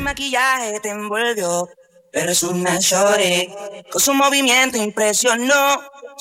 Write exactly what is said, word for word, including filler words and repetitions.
maquillaje te envolvió, pero es una shorty. Con su movimiento impresionó.